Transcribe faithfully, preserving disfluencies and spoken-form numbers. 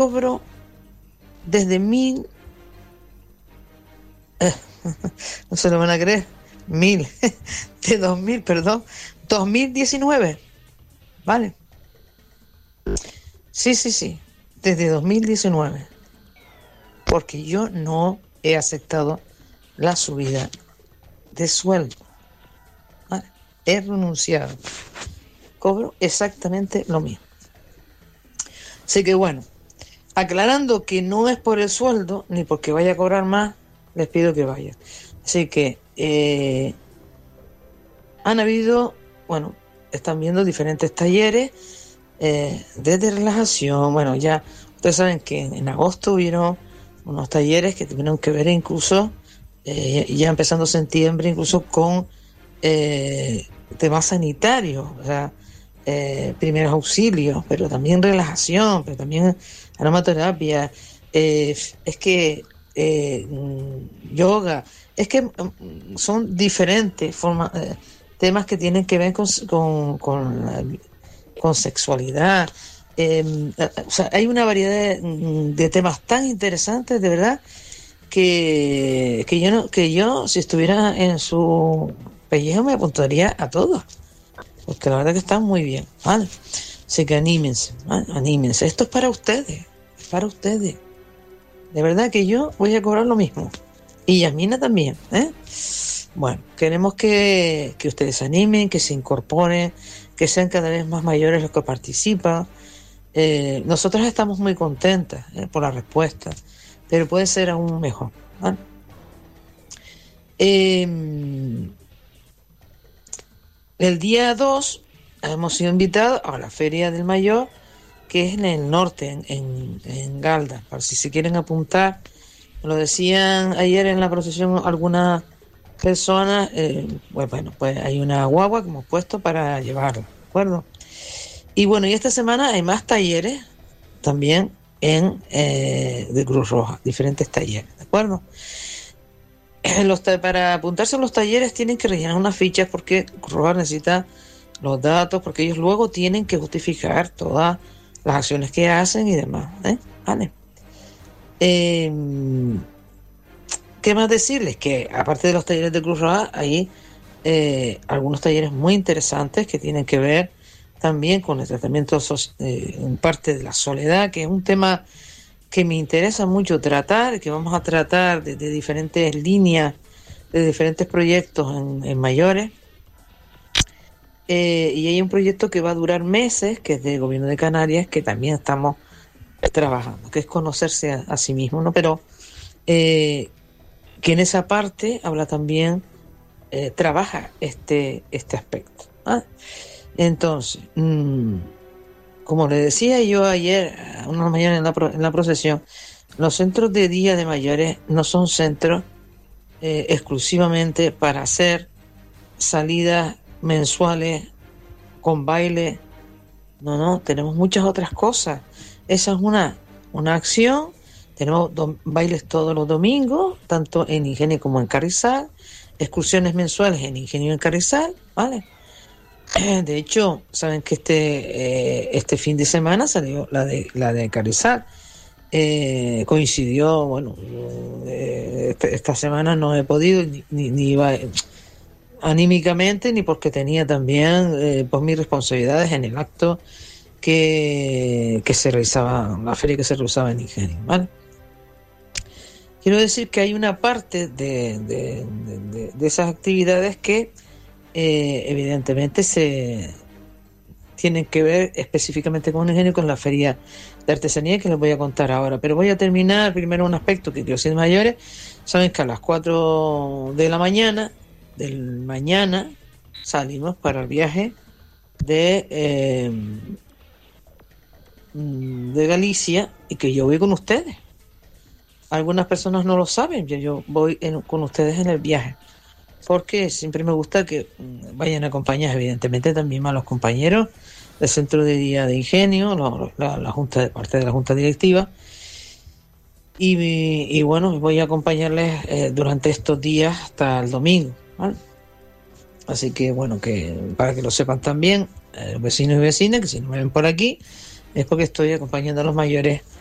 cobro desde mil, eh, no se lo van a creer, mil, de dos mil, perdón, dos mil diecinueve, ¿vale? Sí, sí, sí, desde dos mil diecinueve, porque yo no he aceptado la subida de sueldo, ¿vale? He renunciado, cobro exactamente lo mismo. Así que bueno, aclarando que no es por el sueldo, ni porque vaya a cobrar más, les pido que vayan. Así que eh, han habido, bueno, están viendo diferentes talleres eh, desde relajación. Bueno, ya ustedes saben que en, en agosto hubieron unos talleres que tuvieron que ver incluso, eh, ya empezando septiembre, incluso con eh, temas sanitarios, o sea, eh, primeros auxilios, pero también relajación, pero también aromaterapia, eh, es que eh, yoga, es que mm, son diferentes formas, eh, temas que tienen que ver con, con, con, la, con sexualidad. Eh, o sea, hay una variedad de, de temas tan interesantes, de verdad, que, que yo no, que yo, si estuviera en su pellejo, me apuntaría a todos, porque la verdad que están muy bien, ¿vale? Así que anímense, ¿vale? Anímense. Esto es para ustedes, es para ustedes. De verdad que yo voy a cobrar lo mismo. Y Yasmina también, ¿eh? Bueno, queremos que, que ustedes se animen, que se incorporen, que sean cada vez más mayores los que participan. Eh, nosotros estamos muy contentas eh, por la respuesta, pero puede ser aún mejor, ¿vale? Eh, el día dos hemos sido invitados a la Feria del Mayor, que es en el norte, en, en, en Galda, para si se quieren apuntar. Lo decían ayer en la procesión algunas personas, eh, pues bueno, pues hay una guagua que hemos puesto para llevarla, ¿de acuerdo? Y bueno, y esta semana hay más talleres también en eh, de Cruz Roja, diferentes talleres, ¿de acuerdo? Los ta- para apuntarse a los talleres tienen que rellenar unas fichas porque Cruz Roja necesita los datos, porque ellos luego tienen que justificar todas las acciones que hacen y demás, ¿eh? Vale. Eh, ¿Qué más decirles? Que aparte de los talleres de Cruz Roja, hay eh, algunos talleres muy interesantes que tienen que ver también con el tratamiento so- eh, en parte de la soledad, que es un tema que me interesa mucho tratar, que vamos a tratar de, de diferentes líneas, de diferentes proyectos en, en mayores. Eh, y hay un proyecto que va a durar meses, que es del Gobierno de Canarias, que también estamos trabajando, que es conocerse a, a sí mismo, ¿no? Pero eh, que en esa parte habla también, eh, trabaja este, este aspecto, ¿ah? Entonces, mmm, como le decía yo ayer, una mañana en la, pro, en la procesión, los centros de día de mayores no son centros eh, exclusivamente para hacer salidas mensuales con baile. No, no, tenemos muchas otras cosas. Esa es una, una acción. Tenemos do, bailes todos los domingos, tanto en Ingenio como en Carrizal, excursiones mensuales en Ingenio y en Carrizal, ¿vale? De hecho, saben que este, eh, este fin de semana salió la de, la de Carrizal. Eh, coincidió, bueno, eh, este, esta semana no he podido, ni, ni, ni iba anímicamente, ni porque tenía también eh, pues mis responsabilidades en el acto que, que se realizaba, la feria que se realizaba en Ingenio, ¿vale? Quiero decir que hay una parte de, de, de, de esas actividades que eh, evidentemente se tienen que ver específicamente con Ingenio, con la feria de artesanía que les voy a contar ahora. Pero voy a terminar primero un aspecto que quiero decir mayores. Saben que a las cuatro de la mañana del mañana salimos para el viaje de eh, de Galicia, y que yo voy con ustedes. Algunas personas no lo saben, yo, yo voy en, con ustedes en el viaje, porque siempre me gusta que vayan acompañados, evidentemente también a los compañeros del Centro de Día de Ingenio, la, la, la junta, parte de la Junta Directiva, y, y bueno, voy a acompañarles eh, durante estos días hasta el domingo, ¿vale? Así que bueno, que para que lo sepan también, eh, vecinos y vecinas, que si no me ven por aquí, es porque estoy acompañando a los mayores